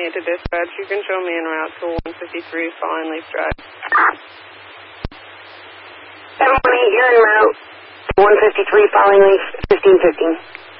to dispatch. You can show me en route to 153 Falling Leaf Drive. 718, you're en route. 153 Falling Leaf, 1515.